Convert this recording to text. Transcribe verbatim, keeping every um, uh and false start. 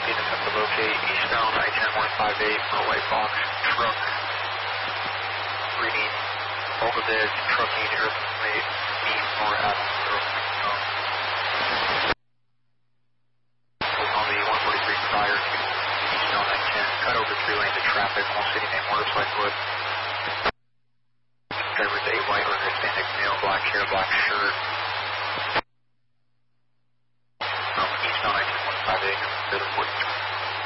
copy, attempt to locate eastbound I ten one five eight for a white box truck. Reading Volgadez Trucking Airplane East Nor Adams zero six zero. On the one forty-three prior to eastbound I ten, cut over three lanes of traffic, all city name Waterside Wood. Driver's a white or Hispanic male, black hair, black shirt.